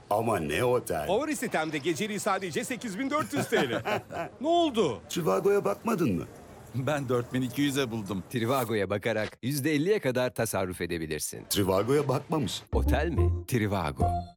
Ama ne otel? Favori sitemde geceliği sadece 8.400 TL. Ne oldu? Trivago'ya bakmadın mı? Ben 4200'e buldum. Trivago'ya bakarak %50'ye kadar tasarruf edebilirsin. Trivago'ya bakmamış. Otel mi? Trivago.